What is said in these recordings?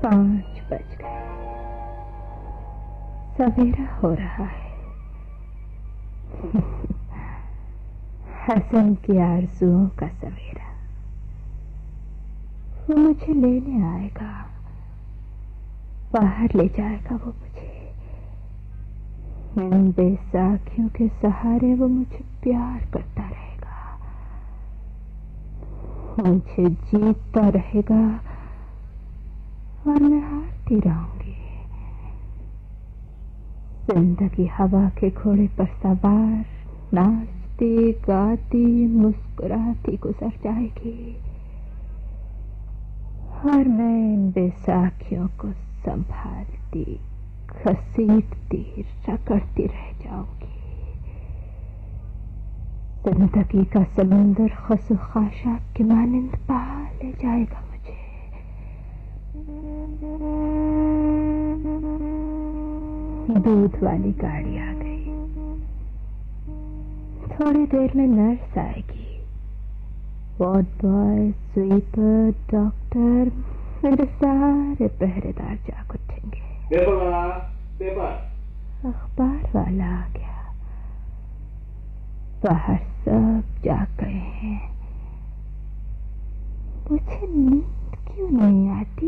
5 बज गए। सवेरा हो रहा है। हसन की आरज़ुओं का सवेरा। वो मुझे लेने आएगा, बाहर ले जाएगा वो मुझे। इन बेसाखियों के सहारे वो मुझे प्यार करता रहेगा, मुझे जीतता रहेगा और मैं हारती रहूंगी। जिंदगी हवा के घोड़े पर सवार, नाचती गाती मुस्कुराती गुजर जाएगी और मैं इन बेसाखियों को संभालती, घसीटती, रगड़ती रह जाऊंगी। जिंदगी का समुंदर खसो खाशाब के मानिंद बहा ले जाएगा मुझे। दूध वाली गाड़ी आ गई। थोड़ी देर में नर्स आएगी। वार्ड बॉय, स्वीपर, डॉक्टर, मेरे सारे पहरेदार जाग उठेंगे। पेपर। अखबार वाला आ गया। बाहर सब जाग गए हैं। मुझे नींद क्यों नहीं आती?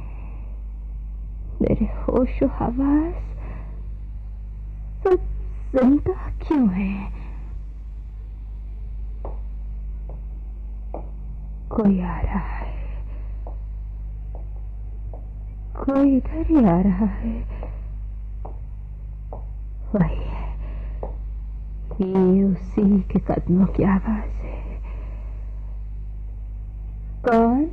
मेरे होशो हवास सब जिंदा क्यों है? कोई आ रहा है, कोई इधर ही आ रहा है। वही है, ये उसी के कदमों की आवाज है। कौन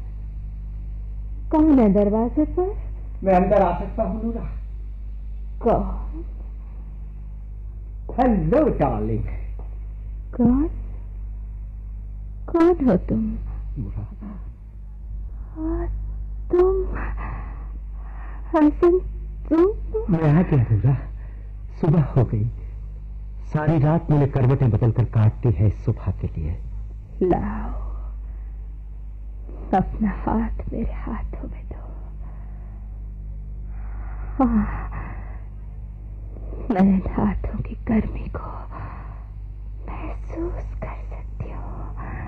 कौन है दरवाजे पर? मैं अंदर आ सकता हूँ नूरा? कौन? Hello darling. कौन कौन हो तुम? नूरा। तुम हसन, तुम? मैं आ गया नूरा, सुबह हो गई। सारी रात मैंने करवटें बदलकर काट दी है इस सुबह के लिए। लाओ अपना हाथ मेरे हाथों में दो। हाँ, मैं इन हाथों की गर्मी को महसूस कर सकती हूँ।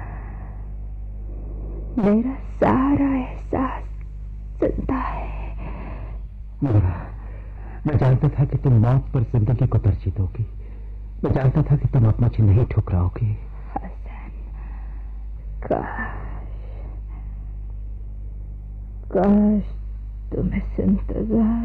मेरा सारा एहसास जिंदा है। नूरा, मैं जानता था कि तुम मौत पर जिंदगी को तरजीह दोगी। मैं जानता था कि तुम अब मुझे नहीं ठुकराओगी। हसन, काश तुम्हें इंतजार